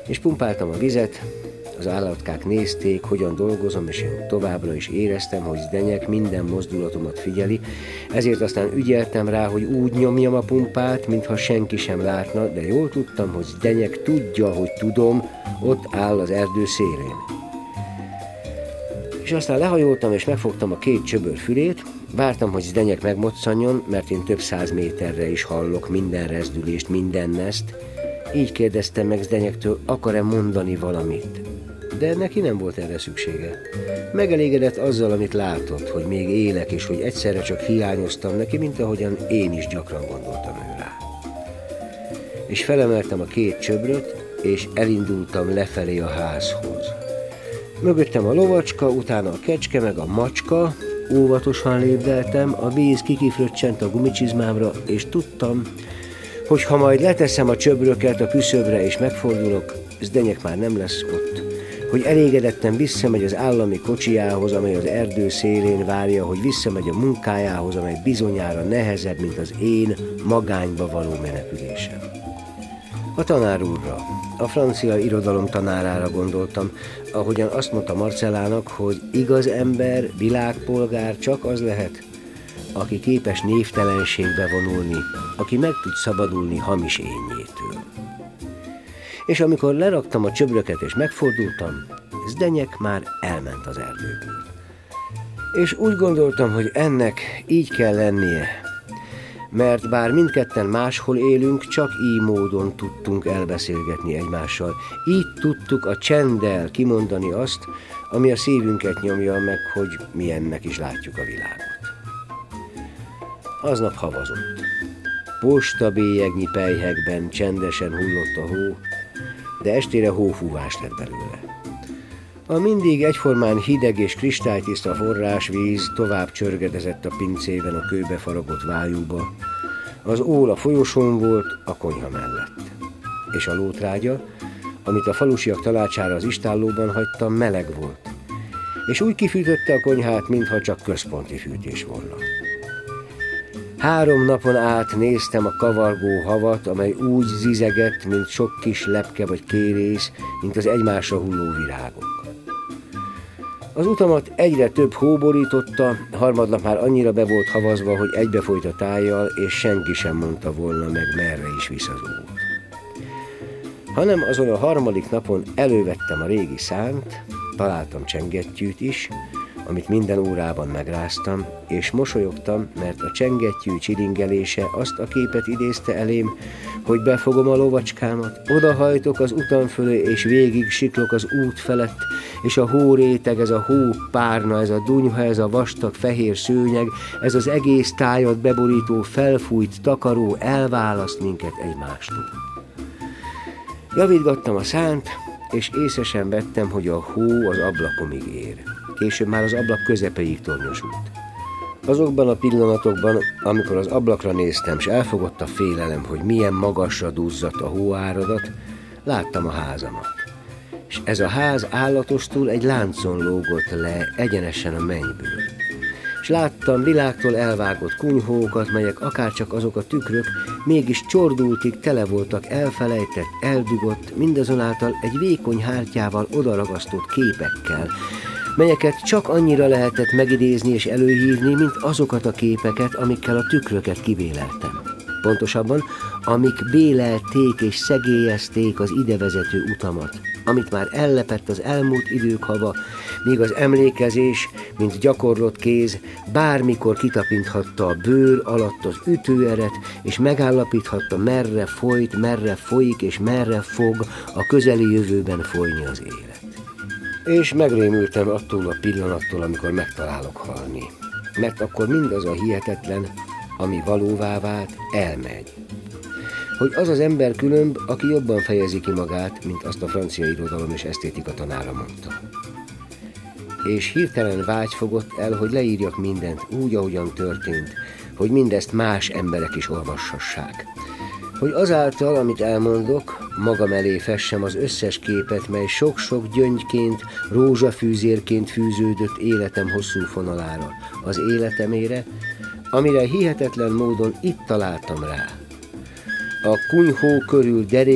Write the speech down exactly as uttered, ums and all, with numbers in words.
és pumpáltam a vizet, az állatkák nézték, hogyan dolgozom, és én továbbra is éreztem, hogy Zdeněk minden mozdulatomat figyeli, ezért aztán ügyeltem rá, hogy úgy nyomjam a pumpát, mintha senki sem látna, de jól tudtam, hogy Zdeněk tudja, hogy tudom, ott áll az erdő szélén. És aztán lehajoltam, és megfogtam a két csöbör fülét, vártam, hogy Zdeněk megmoccanjon, mert én több száz méterre is hallok minden rezdülést, minden neszt. Így kérdeztem meg Zdeněktől, akar-e mondani valamit. De neki nem volt erre szüksége. Megelégedett azzal, amit látott, hogy még élek, és hogy egyszerre csak hiányoztam neki, mint ahogyan én is gyakran gondoltam ő rá. És felemeltem a két csöbröt, és elindultam lefelé a házhoz. Mögöttem a lovacska, utána a kecske, meg a macska, óvatosan lépdeltem, a víz kikifröccsent a gumicsizmámra, és tudtam, hogy ha majd leteszem a csöbröket a küszöbre és megfordulok, Zdeněk már nem lesz ott, hogy elégedetten visszamegy az állami kocsijához, amely az erdő szélén várja, hogy visszamegy a munkájához, amely bizonyára nehezebb, mint az én magányba való menekülésem. A tanár úrra, a francia irodalom tanárára gondoltam, ahogyan azt mondta Marcellának, hogy igaz ember, világpolgár csak az lehet, aki képes névtelenségbe vonulni, aki meg tud szabadulni hamis énjétől. És amikor leraktam a csöbröket és megfordultam, Zdeněk már elment az erdőből. És úgy gondoltam, hogy ennek így kell lennie, mert bár mindketten máshol élünk, csak így módon tudtunk elbeszélgetni egymással. Így tudtuk a csenddel kimondani azt, ami a szívünket nyomja meg, hogy milyennek is látjuk a világot. Aznap havazott. Postabélyegnyi pelyhekben csendesen hullott a hó, de estére hófúvás lett belőle. A mindig egyformán hideg és kristálytiszta forrásvíz tovább csörgedezett a pincében a kőbe faragott vájúba. Az ól a folyosón volt, a konyha mellett. És a lótrágya, amit a falusiak tanácsára az istállóban hagytam, meleg volt. És úgy kifűtötte a konyhát, mintha csak központi fűtés volna. Három napon át néztem a kavargó havat, amely úgy zizegett, mint sok kis lepke vagy kérész, mint az egymásra hulló virágok. Az utamat egyre több hó borította, harmadnap már annyira be volt havazva, hogy egybefolyt a tájjal, és senki sem mondta volna meg, merre is visz az út. Hanem azon a harmadik napon elővettem a régi szánt, találtam csengettyűt is, amit minden órában megráztam, és mosolyogtam, mert a csengettyű csilingelése azt a képet idézte elém, hogy befogom a lovacskámat, odahajtok az utam fölé, és végig siklok az út felett, és a hóréteg, ez a hópárna, ez a dunyha, ez a vastag fehér szőnyeg, ez az egész tájat beborító, felfújt takaró elválaszt minket egymástól. Javítgattam a szánt, és észre sem vettem, hogy a hó az ablakomig ér. Később már az ablak közepéig tornyosult. Azokban a pillanatokban, amikor az ablakra néztem, s elfogott a félelem, hogy milyen magasra duzzadt a hóáradat, láttam a házamat. És ez a ház állatostul egy láncon lógott le egyenesen a mennyből. És láttam világtól elvágott kunyhókat, melyek akárcsak azok a tükrök, mégis csordultig tele voltak elfelejtett, eldugott, mindazonáltal egy vékony hártyával odaragasztott képekkel, melyeket csak annyira lehetett megidézni és előhívni, mint azokat a képeket, amikkel a tükröket kivéleltem. Pontosabban, amik bélelték és szegélyezték az idevezető utamat, amit már ellepett az elmúlt idők hava, míg az emlékezés, mint gyakorlott kéz, bármikor kitapinthatta a bőr alatt az ütőeret, és megállapíthatta, merre folyt, merre folyik, és merre fog a közeli jövőben folyni az élet. És megrémültem attól a pillanattól, amikor megtalálok halni, mert akkor mindaz a hihetetlen, ami valóvá vált, elmegy. Hogy az az ember különb, aki jobban fejezi ki magát, mint azt a francia irodalom és esztétika tanára mondta. És hirtelen vágy fogott el, hogy leírjak mindent úgy, ahogyan történt, hogy mindezt más emberek is olvashassák. Hogy azáltal, amit elmondok, magam elé fessem az összes képet, mely sok-sok gyöngyként, rózsafűzérként fűződött életem hosszú fonalára, az életemére, amire hihetetlen módon itt találtam rá. A kunyhó körül derék